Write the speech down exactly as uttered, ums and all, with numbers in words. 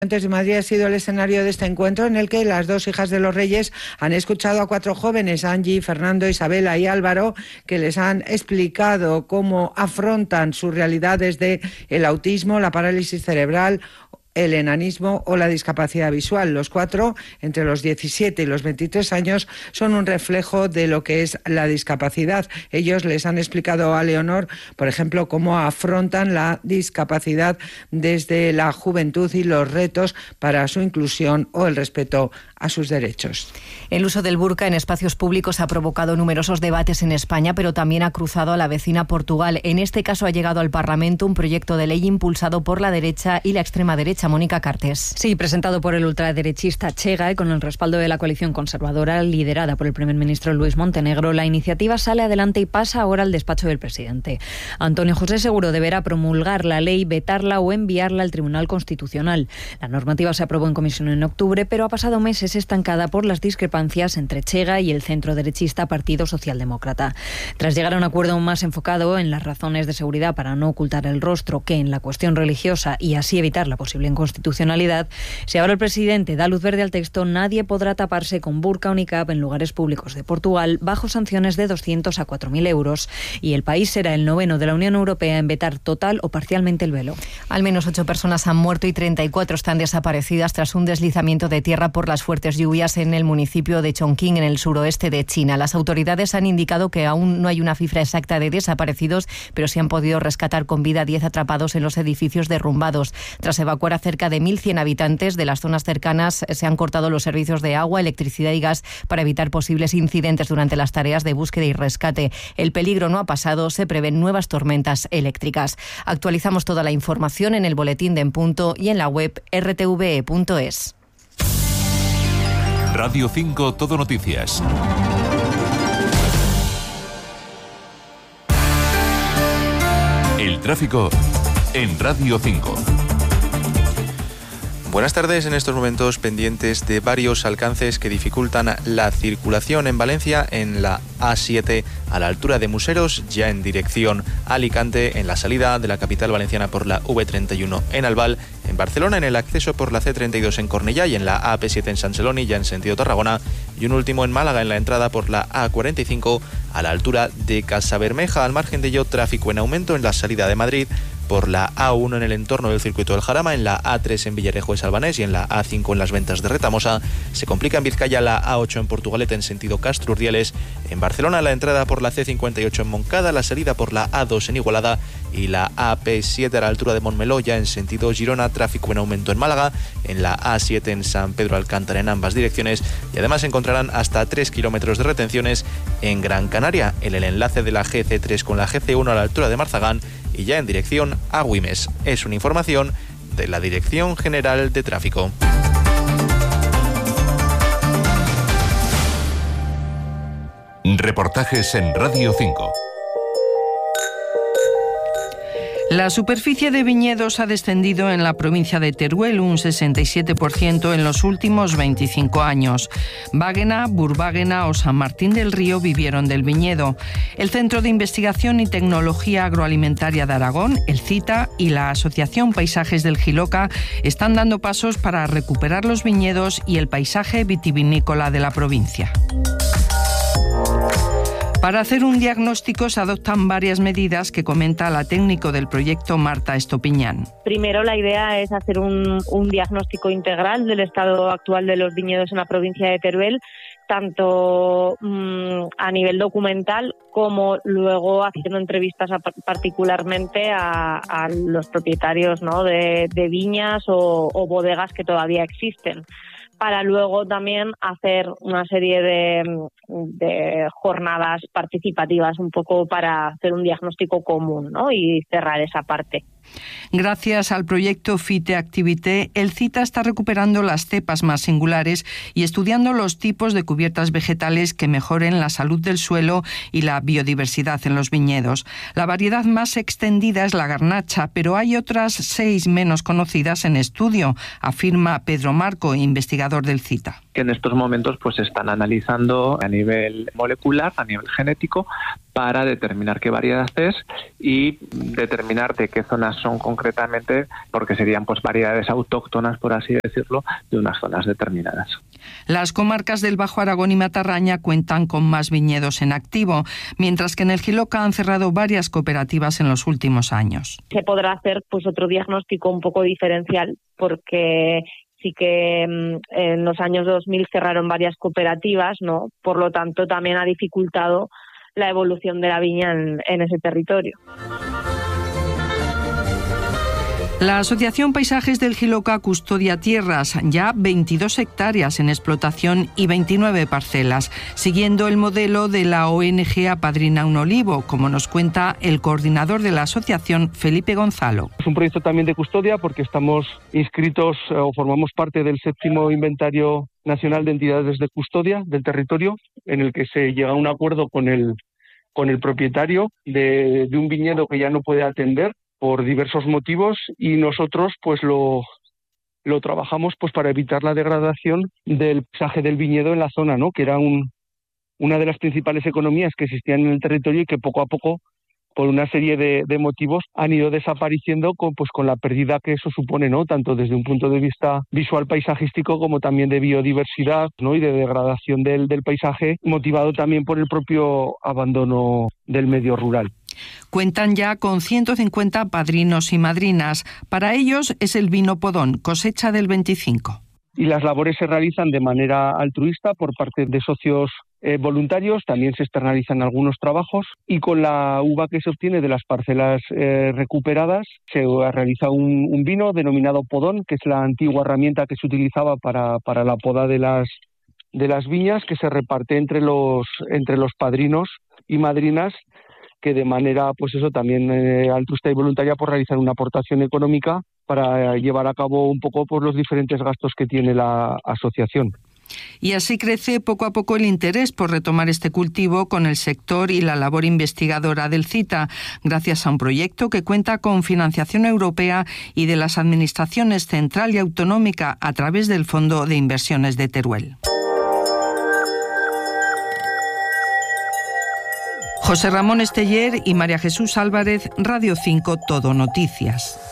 Antes de Madrid ha sido el escenario de este encuentro en el que las dos hijas de los reyes han escuchado a cuatro jóvenes, Angie, Fernando, Isabela y Álvaro, que les han explicado cómo afrontan su realidad desde el autismo, la parálisis cerebral, el enanismo o la discapacidad visual. Los cuatro, entre los diecisiete y los veintitrés años, son un reflejo de lo que es la discapacidad. Ellos les han explicado a Leonor, por ejemplo, cómo afrontan la discapacidad desde la juventud y los retos para su inclusión o el respeto a sus derechos. El uso del burka en espacios públicos ha provocado numerosos debates en España, pero también ha cruzado a la vecina Portugal. En este caso ha llegado al Parlamento un proyecto de ley impulsado por la derecha y la extrema derecha. Mónica Cartes. Sí, presentado por el ultraderechista Chega y con el respaldo de la coalición conservadora liderada por el primer ministro Luis Montenegro, la iniciativa sale adelante y pasa ahora al despacho del presidente. Antonio José Seguro deberá promulgar la ley, vetarla o enviarla al Tribunal Constitucional. La normativa se aprobó en comisión en octubre, pero ha pasado meses estancada por las discrepancias entre Chega y el centroderechista Partido Socialdemócrata. Tras llegar a un acuerdo más enfocado en las razones de seguridad para no ocultar el rostro que en la cuestión religiosa y así evitar la posible inconstitucionalidad, si ahora el presidente da luz verde al texto, nadie podrá taparse con burka o niqab en lugares públicos de Portugal bajo sanciones de doscientos a cuatro mil euros. Y el país será el noveno de la Unión Europea en vetar total o parcialmente el velo. Al menos ocho personas han muerto y treinta y cuatro están desaparecidas tras un deslizamiento de tierra por las fuertes lluvias en el municipio de Chongqing, en el suroeste de China. Las autoridades han indicado que aún no hay una cifra exacta de desaparecidos, pero sí han podido rescatar con vida diez atrapados en los edificios derrumbados. Tras evacuar a cerca de mil cien habitantes de las zonas cercanas, se han cortado los servicios de agua, electricidad y gas para evitar posibles incidentes durante las tareas de búsqueda y rescate. El peligro no ha pasado, se prevén nuevas tormentas eléctricas. Actualizamos toda la información en el boletín de En Punto y en la web erre te ve e punto es. Radio cinco Todo Noticias. El tráfico en Radio cinco. Buenas tardes. En estos momentos pendientes de varios alcances que dificultan la circulación en Valencia en la A siete a la altura de Museros, ya en dirección a Alicante, en la salida de la capital valenciana por la ve treinta y uno en Albal, en Barcelona en el acceso por la ce treinta y dos en Cornellá y en la A pe siete en San Celoni, ya en sentido Tarragona, y un último en Málaga en la entrada por la A cuarenta y cinco a la altura de Casabermeja. Al margen de ello, tráfico en aumento en la salida de Madrid por la A uno en el entorno del circuito del Jarama, en la A tres en Villarejo de Salvanés y en la A cinco en las Ventas de Retamosa. Se complica en Vizcaya la A ocho en Portugalete en sentido Castro Urdiales. En Barcelona la entrada por la ce cincuenta y ocho en Moncada, la salida por la A dos en Igualada y la A pe siete a la altura de Montmeló, ya en sentido Girona. Tráfico en aumento en Málaga, en la A siete en San Pedro Alcántara en ambas direcciones, y además encontrarán hasta tres kilómetros de retenciones en Gran Canaria, en el enlace de la ge ce tres con la ge ce uno a la altura de Marzagán y ya en dirección a Güimes. Es una información de la Dirección General de Tráfico. Reportajes en Radio cinco. La superficie de viñedos ha descendido en la provincia de Teruel un sesenta y siete por ciento en los últimos veinticinco años. Báguena, Burbáguena o San Martín del Río vivieron del viñedo. El Centro de Investigación y Tecnología Agroalimentaria de Aragón, el CITA, y la Asociación Paisajes del Jiloca están dando pasos para recuperar los viñedos y el paisaje vitivinícola de la provincia. Para hacer un diagnóstico se adoptan varias medidas que comenta la técnico del proyecto, Marta Estopiñán. Primero, la idea es hacer un, un diagnóstico integral del estado actual de los viñedos en la provincia de Teruel, tanto mmm, a nivel documental como luego haciendo entrevistas a, particularmente a, a los propietarios, ¿no?, de, de viñas o, o bodegas que todavía existen, para luego también hacer una serie de, de jornadas participativas un poco para hacer un diagnóstico común, ¿no?, y cerrar esa parte. Gracias al proyecto Fite Activité, el CITA está recuperando las cepas más singulares y estudiando los tipos de cubiertas vegetales que mejoren la salud del suelo y la biodiversidad en los viñedos. La variedad más extendida es la garnacha, pero hay otras seis menos conocidas en estudio, afirma Pedro Marco, investigador del CITA. que en estos momentos pues se están analizando a nivel molecular, a nivel genético, para determinar qué variedad es y determinar de qué zonas son concretamente, porque serían pues variedades autóctonas, por así decirlo, de unas zonas determinadas. Las comarcas del Bajo Aragón y Matarraña cuentan con más viñedos en activo, mientras que en el Jiloca han cerrado varias cooperativas en los últimos años. Se podrá hacer pues otro diagnóstico un poco diferencial, porque sí que en los años dos mil cerraron varias cooperativas, ¿no? Por lo tanto, también ha dificultado la evolución de la viña en, en ese territorio. La Asociación Paisajes del Jiloca custodia tierras, ya veintidós hectáreas en explotación y veintinueve parcelas, siguiendo el modelo de la O N G Apadrina un Olivo, como nos cuenta el coordinador de la asociación, Felipe Gonzalo. Es un proyecto también de custodia porque estamos inscritos o formamos parte del séptimo inventario nacional de entidades de custodia del territorio, en el que se llega a un acuerdo con el, con el propietario de, de un viñedo que ya no puede atender por diversos motivos, y nosotros pues lo, lo trabajamos pues para evitar la degradación del paisaje del viñedo en la zona, ¿no? Que era un, una de las principales economías que existían en el territorio y que poco a poco, por una serie de, de motivos, han ido desapareciendo con, pues, con la pérdida que eso supone, ¿no? Tanto desde un punto de vista visual paisajístico como también de biodiversidad, ¿no? Y de degradación del, del paisaje, motivado también por el propio abandono del medio rural. Cuentan ya con ciento cincuenta padrinos y madrinas. Para ellos es el vino Podón, cosecha del veinticinco. Y las labores se realizan de manera altruista por parte de socios eh, voluntarios, también se externalizan algunos trabajos, y con la uva que se obtiene de las parcelas eh, recuperadas se realiza un, un vino denominado Podón, que es la antigua herramienta que se utilizaba para, para la poda de las, de las viñas, que se reparte entre los, entre los padrinos y madrinas, que de manera, pues eso, también eh, altruista y voluntaria, por realizar una aportación económica para llevar a cabo un poco pues, los diferentes gastos que tiene la asociación. Y así crece poco a poco el interés por retomar este cultivo con el sector y la labor investigadora del CITA, gracias a un proyecto que cuenta con financiación europea y de las administraciones central y autonómica a través del Fondo de Inversiones de Teruel. José Ramón Esteller y María Jesús Álvarez, Radio cinco Todo Noticias.